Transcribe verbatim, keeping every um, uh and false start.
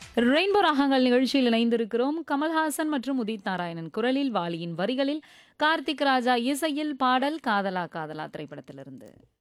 Rainbow ராகங்கள் நிகழ்ச்சியில் இணைந்திருக்கிறோம். கமல்ஹாசன் மற்றும் உதித் நாராயணன் குரலில், வாலியின் வரிகளில், கார்த்திக் ராஜா இசையில் பாடல் காதலா காதலா திரைப்படத்திலிருந்து.